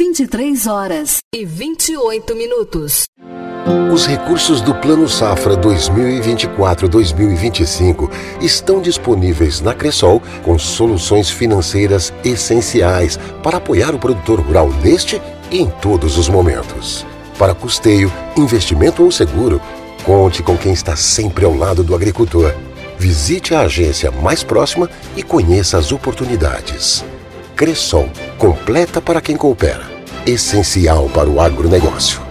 23h28. Os recursos do Plano Safra 2024-2025 estão disponíveis na Cressol com soluções financeiras essenciais para apoiar o produtor rural neste e em todos os momentos. Para custeio, investimento ou seguro, conte com quem está sempre ao lado do agricultor. Visite a agência mais próxima e conheça as oportunidades. Cressol, completa para quem coopera. Essencial para o agronegócio.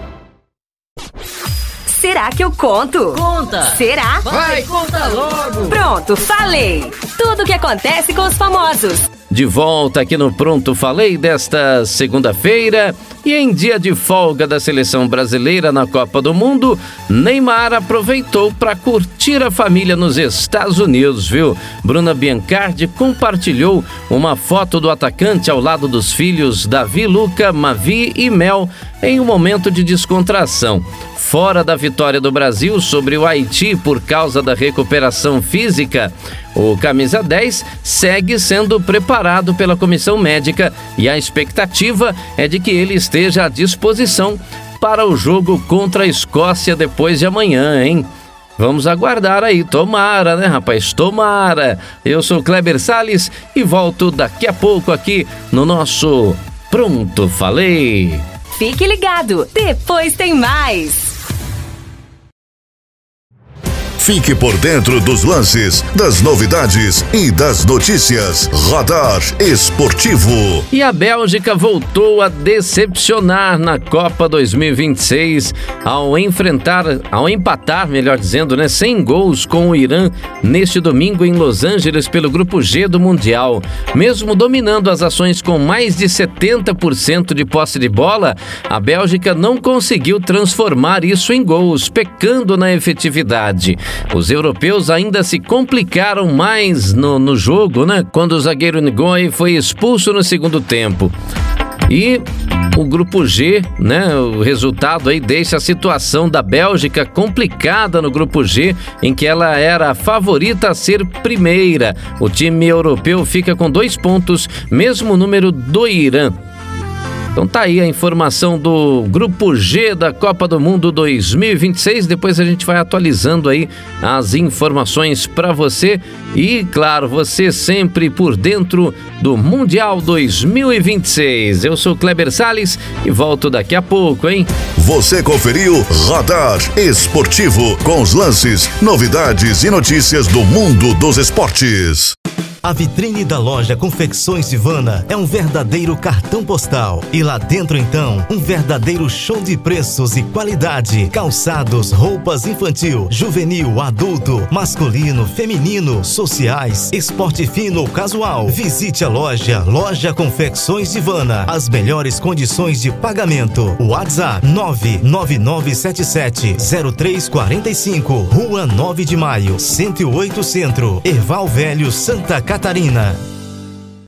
Será que eu conto? Conta! Será? Vai, conta logo! Pronto, falei! Tudo o que acontece com os famosos. De volta aqui no Pronto Falei desta segunda-feira e em dia de folga da seleção brasileira na Copa do Mundo, Neymar aproveitou para curtir a família nos Estados Unidos, viu? Bruna Biancardi compartilhou uma foto do atacante ao lado dos filhos Davi, Luca, Mavi e Mel em um momento de descontração. Fora da vitória do Brasil sobre o Haiti por causa da recuperação física, o camisa 10 segue sendo preparado pela comissão médica e a expectativa é de que ele esteja à disposição para o jogo contra a Escócia depois de amanhã, hein? Vamos aguardar aí, tomara, né, rapaz? Tomara! Eu sou Kleber Salles e volto daqui a pouco aqui no nosso Pronto Falei. Fique ligado, depois tem mais. Fique por dentro dos lances, das novidades e das notícias. Radar Esportivo. E a Bélgica voltou a decepcionar na Copa 2026 ao empatar, melhor dizendo, né, sem gols com o Irã neste domingo em Los Angeles pelo Grupo G do Mundial. Mesmo dominando as ações com mais de 70% de posse de bola, a Bélgica não conseguiu transformar isso em gols, pecando na efetividade. Os europeus ainda se complicaram mais no jogo, né? Quando o zagueiro Ngoy foi expulso no segundo tempo. E o Grupo G, né? O resultado aí deixa a situação da Bélgica complicada no Grupo G, em que ela era a favorita a ser primeira. O time europeu fica com 2 pontos, mesmo número do Irã. Então tá aí a informação do Grupo G da Copa do Mundo 2026. Depois a gente vai atualizando aí as informações para você. E, claro, você sempre por dentro do Mundial 2026. Eu sou Kleber Salles e volto daqui a pouco, hein? Você conferiu Radar Esportivo com os lances, novidades e notícias do mundo dos esportes. A vitrine da loja Confecções Ivana é um verdadeiro cartão postal. E lá dentro, então, um verdadeiro show de preços e qualidade. Calçados, roupas infantil, juvenil, adulto, masculino, feminino, sociais, esporte fino ou casual. Visite a loja Confecções Ivana. As melhores condições de pagamento. WhatsApp 999770345. Rua 9 de Maio, 108 Centro, Erval Velho, Santa Catarina.